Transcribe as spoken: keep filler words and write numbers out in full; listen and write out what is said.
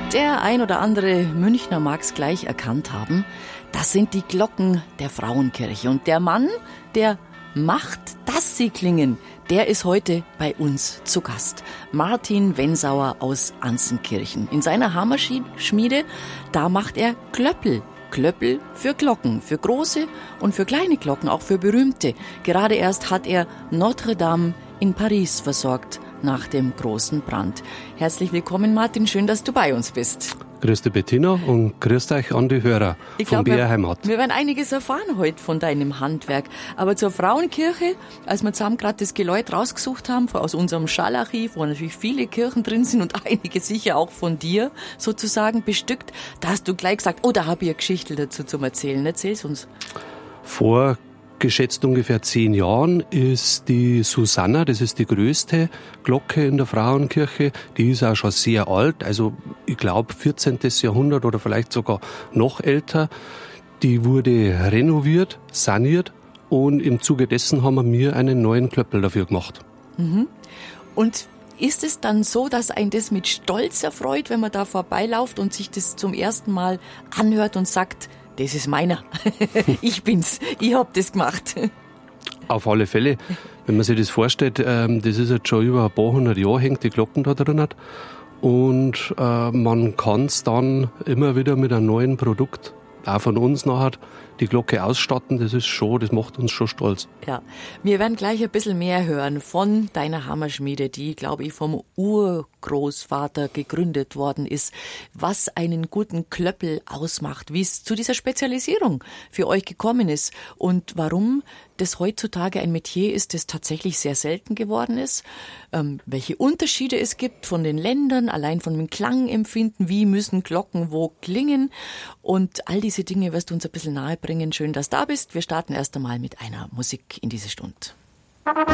Der ein oder andere Münchner mag's gleich erkannt haben. Das sind die Glocken der Frauenkirche. Und der Mann, der macht, dass sie klingen, der ist heute bei uns zu Gast. Martin Wensauer aus Anzenkirchen. In seiner Hammerschmiede, da macht er Klöppel. Klöppel für Glocken, für große und für kleine Glocken, auch für berühmte. Gerade erst hat er Notre Dame in Paris versorgt nach dem großen Brand. Herzlich willkommen, Martin, schön, dass du bei uns bist. Grüß dich, Bettina, und grüßt euch an die Hörer ich von glaub, B R Heimat. Wir werden einiges erfahren heute von deinem Handwerk. Aber zur Frauenkirche, als wir zusammen gerade das Geläut rausgesucht haben, aus unserem Schallarchiv, wo natürlich viele Kirchen drin sind und einige sicher auch von dir sozusagen bestückt, da hast du gleich gesagt, oh, da habe ich eine Geschichte dazu zum Erzählen. Erzähl's uns. Vor geschätzt ungefähr zehn Jahren ist die Susanna, das ist die größte Glocke in der Frauenkirche, die ist auch schon sehr alt, also ich glaube vierzehnten Jahrhundert oder vielleicht sogar noch älter. Die wurde renoviert, saniert und im Zuge dessen haben wir mir einen neuen Klöppel dafür gemacht. Mhm. Und ist es dann so, dass einen das mit Stolz erfreut, wenn man da vorbeiläuft und sich das zum ersten Mal anhört und sagt, das ist meiner. Ich bin's. Ich hab das gemacht. Auf alle Fälle. Wenn man sich das vorstellt, das ist jetzt schon über ein paar hundert Jahre, hängt die Glocken da drin. Und man kann es dann immer wieder mit einem neuen Produkt, auch von uns nachher, die Glocke ausstatten. Das ist schon, das macht uns schon stolz. Ja, wir werden gleich ein bisschen mehr hören von deiner Hammerschmiede, die, glaube ich, vom Urgroßvater gegründet worden ist, was einen guten Klöppel ausmacht, wie es zu dieser Spezialisierung für euch gekommen ist und warum das heutzutage ein Metier ist, das tatsächlich sehr selten geworden ist, ähm, welche Unterschiede es gibt von den Ländern, allein von dem Klangempfinden, wie müssen Glocken wo klingen und all diese Dinge wirst du uns ein bisschen nahe bringen. Schön, dass du da bist. Wir starten erst einmal mit einer Musik in diese Stunde.